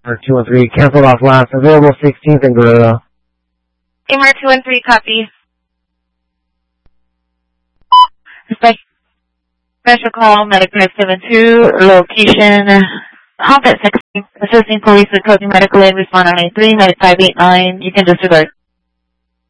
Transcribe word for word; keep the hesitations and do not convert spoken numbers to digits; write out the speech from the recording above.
Mark two one three, canceled off last. Available sixteenth and Guerrero. Okay, Mark two one three, copy. Special call, medic five seven two, location, Hop at sixteen, assisting police with coding medical aid, respond on eight three, medic five eight nine, you can disregard.